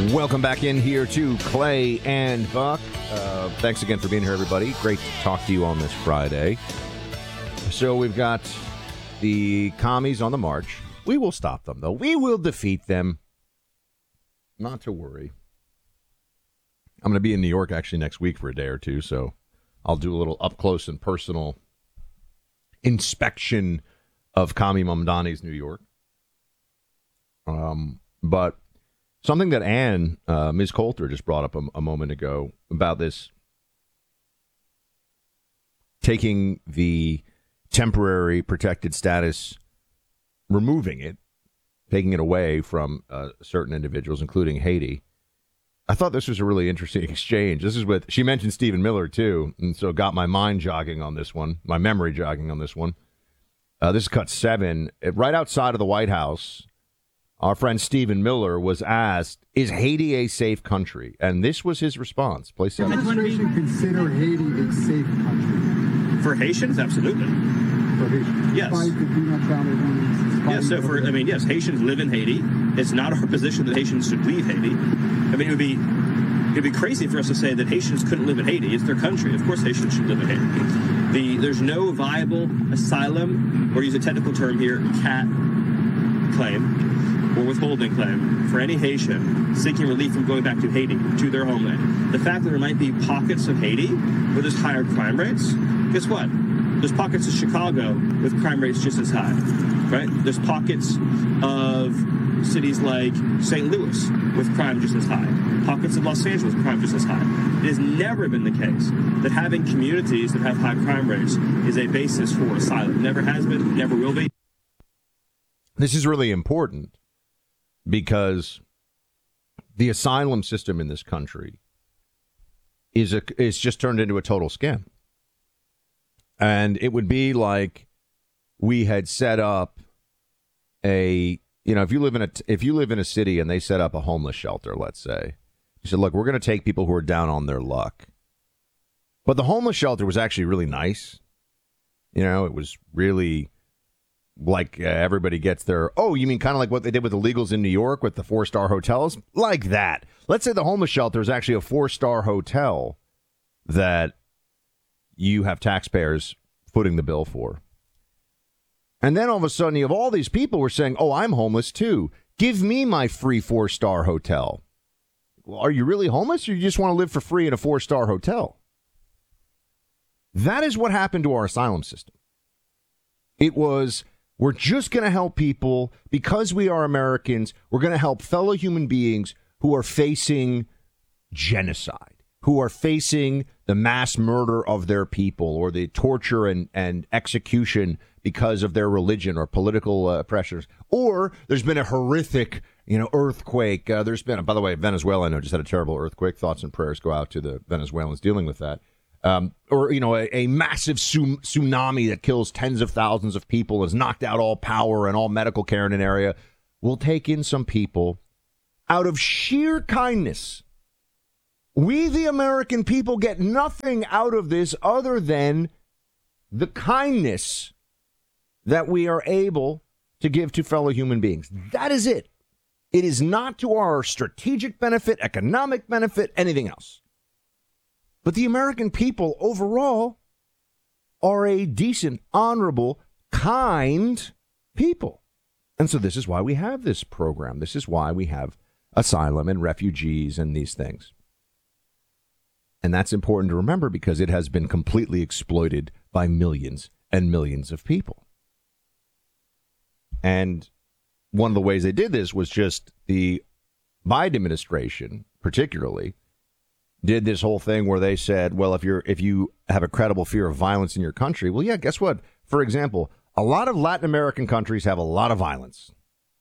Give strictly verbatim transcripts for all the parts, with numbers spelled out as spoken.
Welcome back in here to Clay and Buck. Uh, thanks again for being here, everybody. Great to talk to you on this Friday. So we've got the commies on the march. We will stop them, though. We will defeat them. Not to worry. I'm going to be in New York actually next week for a day or two, so I'll do a little up close and personal inspection of Kami Mamdani's New York. Um, but something that Ann, uh, Miz Coulter, just brought up a, a moment ago about this taking the temporary protected status, removing it, taking it away from uh, certain individuals, including Haiti. I thought this was a really interesting exchange. This is with, she mentioned Stephen Miller, too, and so got my mind jogging on this one, my memory jogging on this one. Uh, this is cut seven. Right outside of the White House, our friend Stephen Miller was asked, is Haiti a safe country? And this was his response. Play seven. Does the administration consider Haiti a safe country? For Haitians, absolutely. For Haitians? Yes. Despite the do not travel warnings, Yes, so for, I mean, yes, Haitians live in Haiti. It's not our position that Haitians should leave Haiti. I mean, it would be it would be crazy for us to say that Haitians couldn't live in Haiti. It's their country. Of course Haitians should live in Haiti. The, there's no viable asylum, or use a technical term here, C A T claim, or withholding claim, for any Haitian seeking relief from going back to Haiti, to their homeland. The fact that there might be pockets of Haiti where there's higher crime rates, guess what? There's pockets of Chicago with crime rates just as high, right? There's pockets of cities like Saint Louis with crime just as high. Pockets of Los Angeles with crime just as high. It has never been the case that having communities that have high crime rates is a basis for asylum. Never has been, never will be. This is really important because the asylum system in this country is a, is just turned into a total scam. And it would be like we had set up a, you know, if you live in a, if you live in a city and they set up a homeless shelter, let's say, you said, look, we're going to take people who are down on their luck. But the homeless shelter was actually really nice. You know, it was really like uh, everybody gets their, oh, you mean kind of like what they did with illegals in New York with the four-star hotels? Like that. Let's say the homeless shelter is actually a four-star hotel that you have taxpayers footing the bill for. And then all of a sudden you have all these people who are saying, oh, I'm homeless too. Give me my free four-star hotel. Well, are you really homeless or you just want to live for free in a four-star hotel? That is what happened to our asylum system. It was, we're just going to help people because we are Americans. We're going to help fellow human beings who are facing genocide, who are facing the mass murder of their people or the torture and, and execution because of their religion or political uh, pressures. Or there's been a horrific, you know, earthquake. Uh, there's been, by the way, Venezuela, I know, just had a terrible earthquake. Thoughts and prayers go out to the Venezuelans dealing with that. Um, or, you know, a, a massive su- tsunami that kills tens of thousands of people, has knocked out all power and all medical care in an area. We'll take in some people out of sheer kindness. We, the American people, get nothing out of this other than the kindness that we are able to give to fellow human beings. That is it. It is not to our strategic benefit, economic benefit, anything else. But the American people overall are a decent, honorable, kind people. And so this is why we have this program. This is why we have asylum and refugees and these things. And that's important to remember because it has been completely exploited by millions and millions of people. And one of the ways they did this was just the Biden administration, particularly, did this whole thing where they said, well, if you're if you have a credible fear of violence in your country, well, yeah, guess what? For example, a lot of Latin American countries have a lot of violence.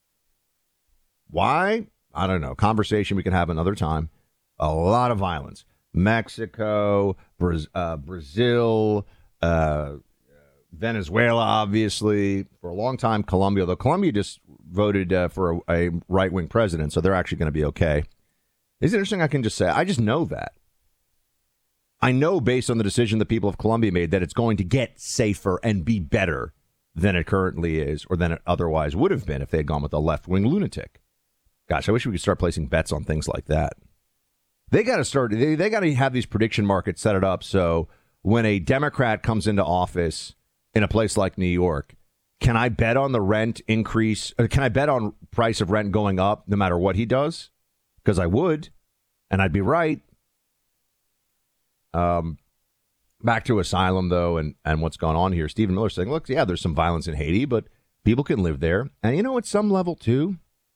Why? I don't know. Conversation we can have another time. A lot of violence. Mexico, Bra- uh, Brazil, uh, Venezuela, obviously, for a long time, Colombia, though Colombia just voted uh, for a, a right-wing president, so they're actually going to be okay. Isn't it interesting? I can just say, I just know that. I know based on the decision the people of Colombia made that it's going to get safer and be better than it currently is or than it otherwise would have been if they had gone with a left-wing lunatic. Gosh, I wish we could start placing bets on things like that. They got to start, they, they got to have these prediction markets set it up so when a Democrat comes into office in a place like New York, can I bet on the rent increase? Or can I bet on price of rent going up no matter what he does? Because I would, and I'd be right. Um, back to asylum, though, and, and what's going on here. Stephen Miller saying, look, yeah, there's some violence in Haiti, but people can live there. And you know, at some level, too,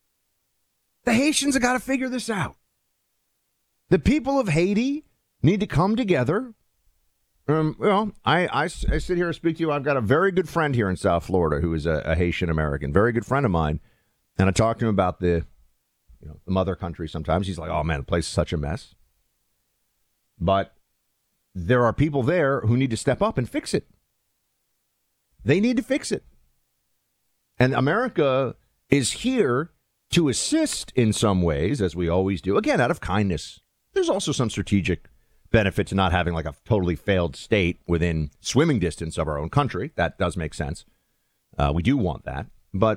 the Haitians have got to figure this out. The people of Haiti need to come together. Um, well, I, I, I sit here and speak to you. I've got a very good friend here in South Florida who is a, a Haitian American, very good friend of mine. And I talk to him about the, you know, the mother country sometimes. He's like, oh, man, the place is such a mess. But there are people there who need to step up and fix it. They need to fix it. And America is here to assist in some ways, as we always do, again, out of kindness. There's also some strategic benefit to not having like a totally failed state within swimming distance of our own country. That does make sense. Uh, we do want that. But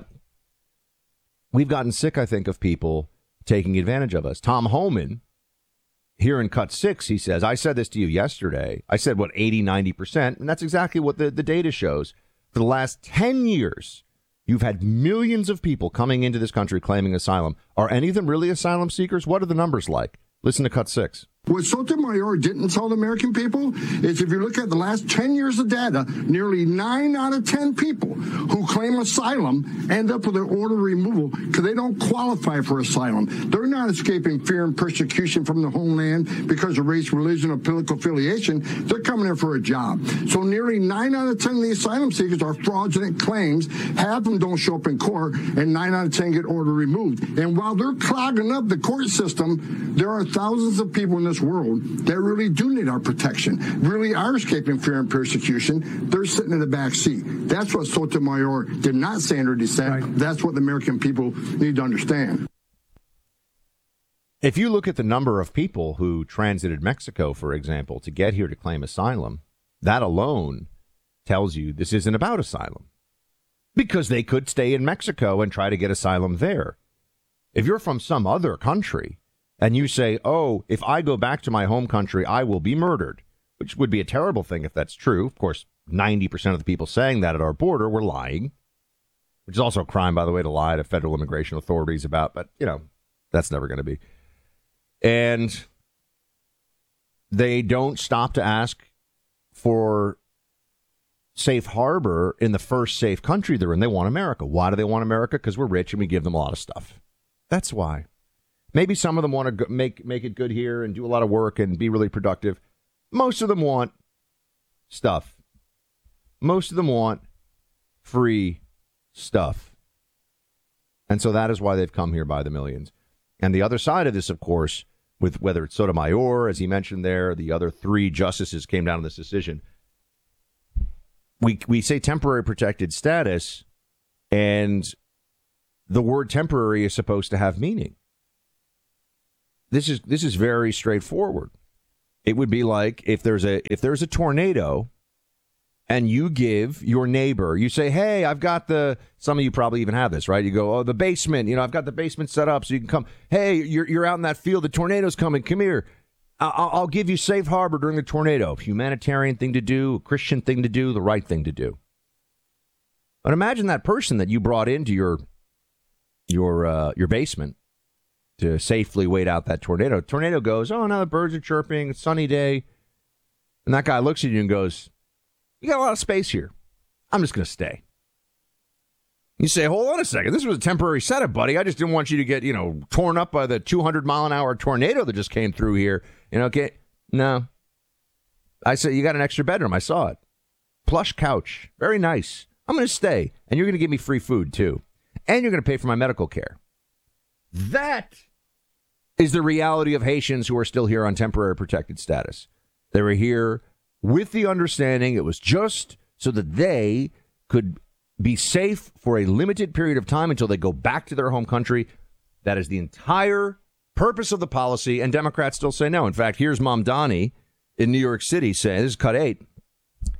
we've gotten sick, I think, of people taking advantage of us. Tom Homan, here in Cut six, he says, I said this to you yesterday. I said, what, eighty, ninety percent? And that's exactly what the, the data shows. For the last ten years, you've had millions of people coming into this country claiming asylum. Are any of them really asylum seekers? What are the numbers like? Listen to Cut six. What Sotomayor didn't tell the American people is if you look at the last ten years of data, nearly nine out of ten people who claim asylum end up with an order of removal because they don't qualify for asylum. They're not escaping fear and persecution from the homeland because of race, religion, or political affiliation. They're coming here for a job. So nearly nine out of ten of the asylum seekers are fraudulent claims. Half of them don't show up in court, and nine out of ten get order removed. And while they're clogging up the court system, there are thousands of people in this world that really do need our protection, really are escaping fear and persecution. They're sitting in the back seat. That's what Sotomayor did not say in her dissent. Right. That's what the American people need to understand. If you look at the number of people who transited Mexico, for example, to get here to claim asylum, that alone tells you this isn't about asylum. Because they could stay in Mexico and try to get asylum there. If you're from some other country, and you say, oh, if I go back to my home country, I will be murdered, which would be a terrible thing if that's true. Of course, ninety percent of the people saying that at our border were lying, which is also a crime, by the way, to lie to federal immigration authorities about. But, you know, that's never going to be. And they don't stop to ask for safe harbor in the first safe country they're in. They want America. Why do they want America? Because we're rich and we give them a lot of stuff. That's why. Maybe some of them want to make make it good here and do a lot of work and be really productive. Most of them want stuff. Most of them want free stuff. And so that is why they've come here by the millions. And the other side of this, of course, with whether it's Sotomayor, as he mentioned there, the other three justices came down on this decision. We we say temporary protected status, and the word temporary is supposed to have meaning. This is this is very straightforward. It would be like if there's a if there's a tornado and you give your neighbor, you say, hey, I've got the, some of you probably even have this, right? You go, oh, the basement, you know, I've got the basement set up so you can come. Hey, you're you're out in that field. The tornado's coming. Come here. I'll, I'll give you safe harbor during the tornado. Humanitarian thing to do, a Christian thing to do, the right thing to do. But imagine that person that you brought into your your uh, your basement to safely wait out that tornado. Tornado goes, oh, now the birds are chirping, it's a sunny day. And that guy looks at you and goes, you got a lot of space here. I'm just going to stay. You say, hold on a second. This was a temporary setup, buddy. I just didn't want you to get, you know, torn up by the two hundred mile an hour tornado that just came through here. You know, okay? No. I said, you got an extra bedroom. I saw it. Plush couch. Very nice. I'm going to stay. And you're going to give me free food, too. And you're going to pay for my medical care. That is the reality of Haitians who are still here on temporary protected status. They were here with the understanding it was just so that they could be safe for a limited period of time until they go back to their home country. That is the entire purpose of the policy, and Democrats still say no. In fact, here's Mamdani in New York City saying, this is Cut eight. He's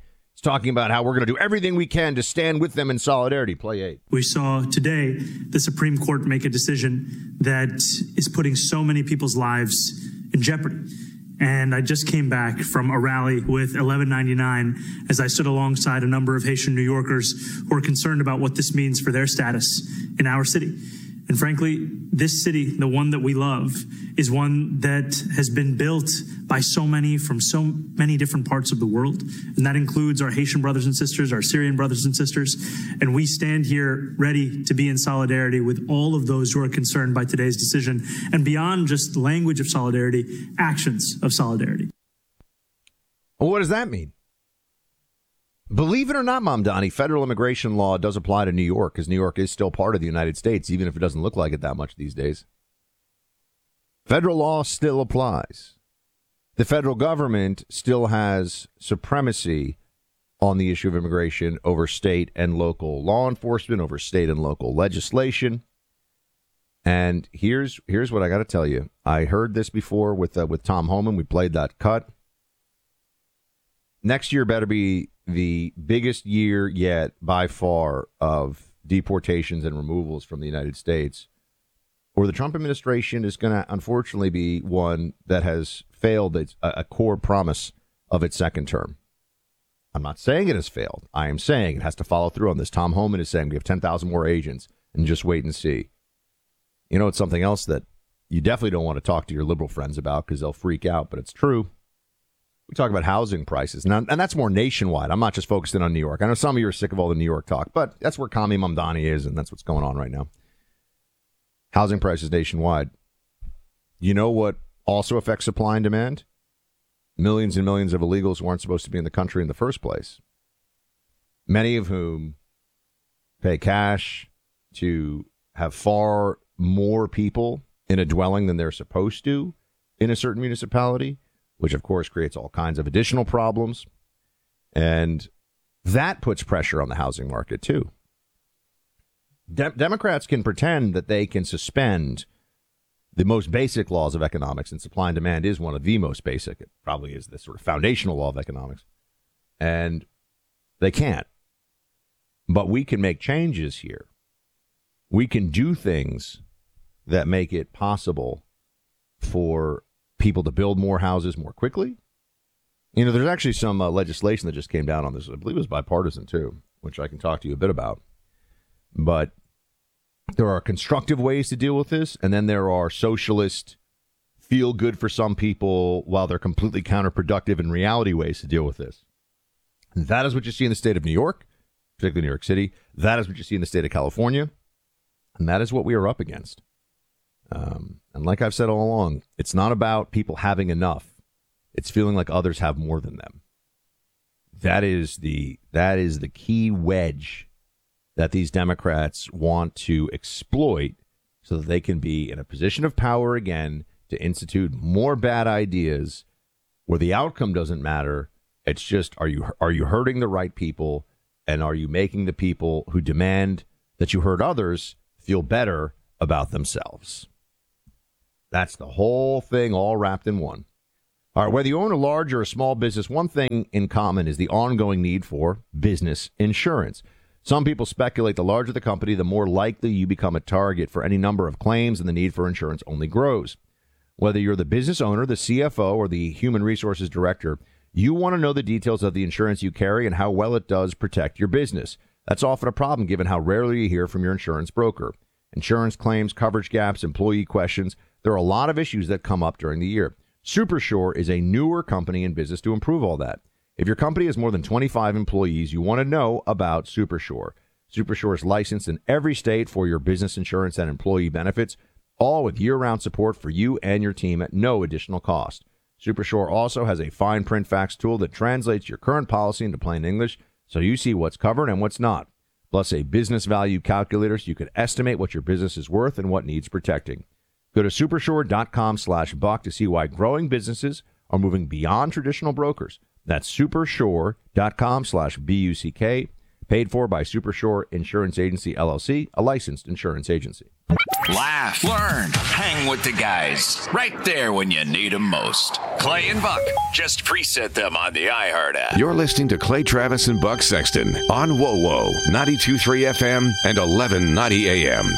talking about how we're going to do everything we can to stand with them in solidarity. Play eight. We saw today the Supreme Court make a decision that is putting so many people's lives in jeopardy. And I just came back from a rally with eleven ninety-nine as I stood alongside a number of Haitian New Yorkers who are concerned about what this means for their status in our city. And frankly, this city, the one that we love, is one that has been built by so many from so many different parts of the world. And that includes our Haitian brothers and sisters, our Syrian brothers and sisters. And we stand here ready to be in solidarity with all of those who are concerned by today's decision. And beyond just language of solidarity, actions of solidarity. Well, what does that mean? Believe it or not, Mamdani, federal immigration law does apply to New York, because New York is still part of the United States, even if it doesn't look like it that much these days. Federal law still applies. The federal government still has supremacy on the issue of immigration over state and local law enforcement, over state and local legislation. And here's here's what I got to tell you. I heard this before with uh, with Tom Homan. We played that cut. Next year better be the biggest year yet by far of deportations and removals from the United States, or the Trump administration is going to unfortunately be one that has failed its, a, a core promise of its second term. I'm not saying it has failed. I am saying it has to follow through on this. Tom Homan is saying we have ten thousand more agents and just wait and see. You know, it's something else that you definitely don't want to talk to your liberal friends about because they'll freak out, but it's true. We talk about housing prices, now, and that's more nationwide. I'm not just focused in on New York. I know some of you are sick of all the New York talk, but that's where Kami Mamdani is, and that's what's going on right now. Housing prices nationwide. You know what also affects supply and demand? Millions and millions of illegals who aren't supposed to be in the country in the first place, many of whom pay cash to have far more people in a dwelling than they're supposed to in a certain municipality, which, of course, creates all kinds of additional problems. And that puts pressure on the housing market, too. De- Democrats can pretend that they can suspend the most basic laws of economics, and supply and demand is one of the most basic. It probably is the sort of foundational law of economics. And they can't. But we can make changes here. We can do things that make it possible for people to build more houses more quickly. You know, there's actually some uh, legislation that just came down on this. I believe it was bipartisan, too, which I can talk to you a bit about. But there are constructive ways to deal with this, and then there are socialist, feel good for some people while they're completely counterproductive in reality ways to deal with this. And that is what you see in the state of New York, particularly New York City. That is what you see in the state of California. And that is what we are up against. Um, and like I've said all along, it's not about people having enough. It's feeling like others have more than them. That is the that is the key wedge that these Democrats want to exploit so that they can be in a position of power again to institute more bad ideas where the outcome doesn't matter. It's just, are you are you hurting the right people, and are you making the people who demand that you hurt others feel better about themselves? That's the whole thing all wrapped in one. All right, whether you own a large or a small business, one thing in common is the ongoing need for business insurance. Some people speculate the larger the company, the more likely you become a target for any number of claims, and the need for insurance only grows. Whether you're the business owner, the C F O, or the human resources director, you want to know the details of the insurance you carry and how well it does protect your business. That's often a problem given how rarely you hear from your insurance broker. Insurance claims, coverage gaps, employee questions. There are a lot of issues that come up during the year. Supershore is a newer company in business to improve all that. If your company has more than twenty-five employees, you want to know about Supershore. Supershore is licensed in every state for your business insurance and employee benefits, all with year-round support for you and your team at no additional cost. Supershore also has a fine print fax tool that translates your current policy into plain English so you see what's covered and what's not, plus a business value calculator so you can estimate what your business is worth and what needs protecting. Go to supershore.com slash buck to see why growing businesses are moving beyond traditional brokers. That's supershore.com slash B-U-C-K, paid for by Supershore Insurance Agency, L L C, a licensed insurance agency. laugh, learn, hang with the guys. Right there when you need them most. Clay and Buck. Just preset them on the iHeart app. You're listening to Clay Travis and Buck Sexton on WoWo, ninety-two point three F M and eleven ninety A M.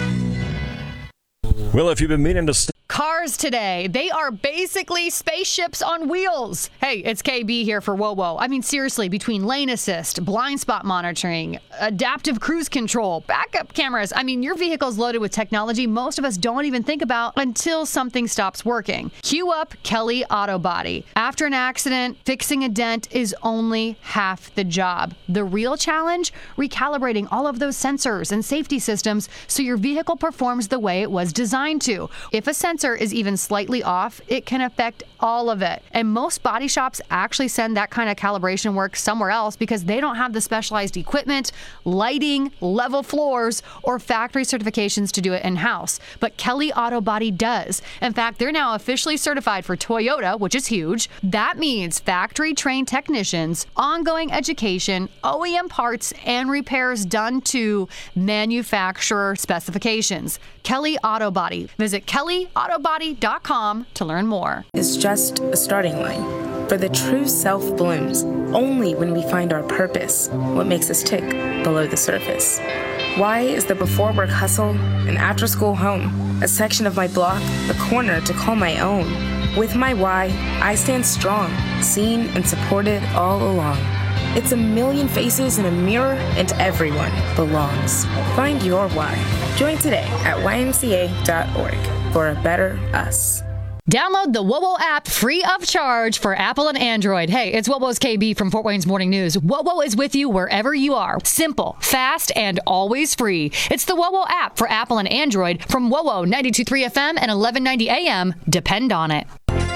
Well, if you've been meaning to... Cars today, they are basically spaceships on wheels. Hey, it's K B here for WoWo. I mean, seriously, between lane assist, blind spot monitoring, adaptive cruise control, backup cameras. I mean, your vehicle's loaded with technology most of us don't even think about until something stops working. Cue up Kelly Auto Body. After an accident, fixing a dent is only half the job. The real challenge? Recalibrating all of those sensors and safety systems so your vehicle performs the way it was designed to. If a sensor is even slightly off, it can affect all of it. And most body shops actually send that kind of calibration work somewhere else because they don't have the specialized equipment, lighting, level floors, or factory certifications to do it in-house. But Kelly Auto Body does. In fact, they're now officially certified for Toyota, which is huge. That means factory-trained technicians, ongoing education, O E M parts, and repairs done to manufacturer specifications. Kelly Auto Body. Visit kelly auto body dot com to learn more. It's just a starting line. For the true self blooms only when we find our purpose, what makes us tick below the surface. Why is the before work hustle an after school home, a section of my block, a corner to call my own? With my why, I stand strong, seen and supported all along. It's a million faces in a mirror, and everyone belongs. Find your why. Join today at y m c a dot org for a better us. Download the WoWo app free of charge for Apple and Android. Hey, it's WoWo's K B from Fort Wayne's Morning News. WoWo is with you wherever you are. Simple, fast, and always free. It's the WoWo app for Apple and Android from WoWo ninety-two point three F M and eleven ninety A M. Depend on it.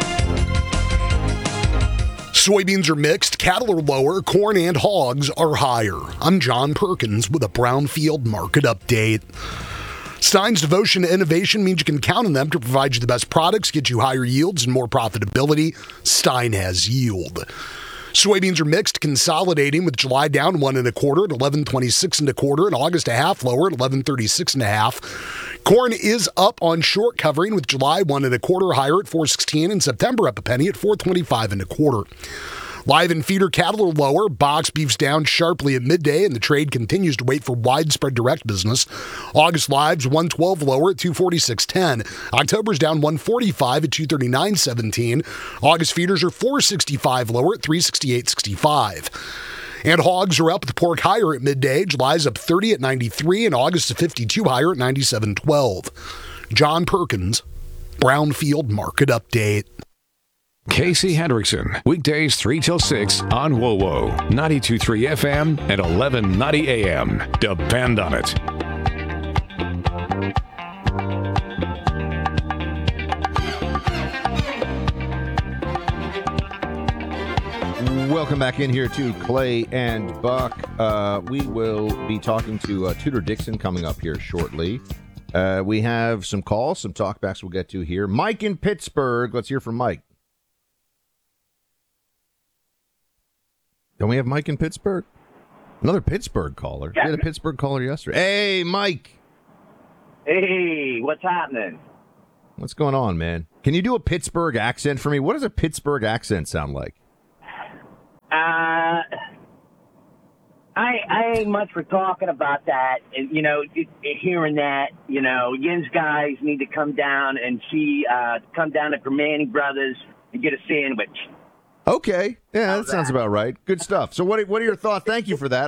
Soybeans are mixed, cattle are lower, corn and hogs are higher. I'm John Perkins with a Brownfield Market Update. Stein's devotion to innovation means you can count on them to provide you the best products, get you higher yields and more profitability. Stein has yield. Soybeans are mixed, consolidating with July down one and a quarter at eleven twenty-six and a quarter, and August a half lower at eleven thirty-six and a half. Corn is up on short covering with July one and a quarter higher at four sixteen, and September up a penny at four twenty-five and a quarter. Live and feeder cattle are lower. Box beef's down sharply at midday, and the trade continues to wait for widespread direct business. August live's one twelve lower at two forty-six ten. October's down one forty-five at two thirty-nine seventeen. August feeders are four sixty-five lower at three sixty-eight sixty-five. And hogs are up with pork higher at midday. July's up thirty at ninety-three, and August is fifty-two higher at ninety-seven twelve. John Perkins, Brownfield Market Update. Casey Hendrickson, weekdays three till six on WoWo, ninety-two point three F M and eleven ninety A M. Depend on it. Welcome back in here to Clay and Buck. Uh, we will be talking to uh, Tudor Dixon coming up here shortly. Uh, we have some calls, some talkbacks we'll get to here. Mike in Pittsburgh. Let's hear from Mike. Don't we have Mike in Pittsburgh? Another Pittsburgh caller. We had a Pittsburgh caller yesterday. Hey, Mike. Hey, what's happening? What's going on, man? Can you do a Pittsburgh accent for me? What does a Pittsburgh accent sound like? Uh, I I ain't much for talking about that. And, you know, it, it, hearing that, you know, Yin's guys need to come down and see, uh, come down to Permani Brothers and get a sandwich. Okay. Yeah, that sounds about right. Good stuff. So what, what are your thoughts? Thank you for that.